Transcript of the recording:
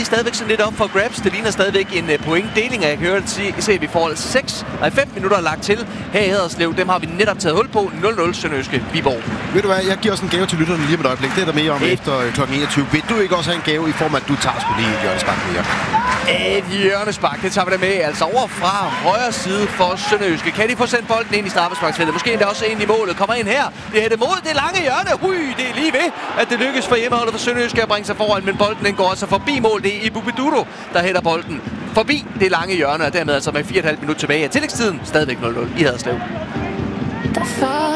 de stadigvæk sådan lidt op for grabs. Det ligner stadigvæk en pointdeling, og jeg kan høre se, at vi får 5 minutter lagt til her i Haderslev. Dem har vi netop taget hul på. 0-0 Sønderjyske Viborg. Ved du hvad, jeg giver også en gave til lytterne lige om et øjeblik. Det er der mere om efter kl. 21. Vil du ikke også have en gave i form af, at du tager sgu lige et hjørnespark mere? Et hjørnespark, det tager vi da med. Altså over fra højre side for Sønderjyske. Kan de få sendt bolden ind i straffesparksfeltet? Måske endda også ind i målet. Kommer ind her. Det er hættet mod det lange hjørne. Det er lige ved, at det lykkes for hjemmeholdet for Sønderjyske at bringe sig foran. Men bolden den går altså forbi mål. Det er Ibu Beduro, der hætter bolden forbi det lange hjørne. Og dermed altså med 4,5 minutter tilbage af tillægstiden. Stadigvæk 0-0 i Haderslev.